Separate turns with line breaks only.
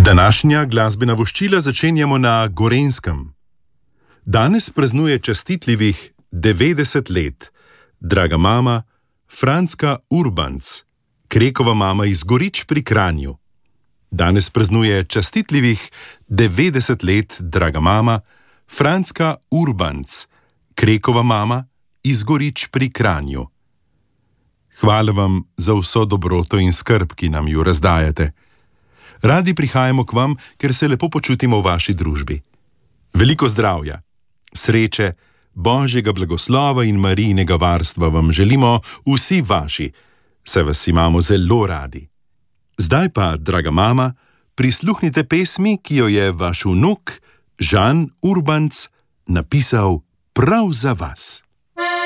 Današnja glasbena voščila začenjamo na Gorenjskem. Danes praznuje častitljivih 90 let draga mama Frančka Urbanc, Krekova mama iz Gorič pri Kranju. Danes praznuje častitljivih 90 let draga mama Frančka Urbanc, Krekova mama iz Gorič pri Kranju. Hvala vam za vso dobroto in skrb, ki nam jo razdajate. Radi prihajamo k vam, ker se lepo počutimo v vaši družbi. Veliko zdravja, sreče, Božjega blagoslova in Marijinega varstva vam želimo vsi vaši, saj vas imamo zelo radi. Zdaj pa, draga mama, prisluhnite pesmi, ki jo je vaš vnuk Žan Urbanc napisal prav za vas.